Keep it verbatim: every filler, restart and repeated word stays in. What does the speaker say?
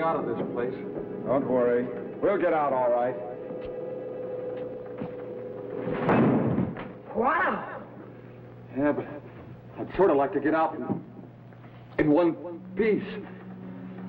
out of this place. Don't worry. We'll get out all right. Wow! Yeah, but I'd sort of like to get out in, in one piece.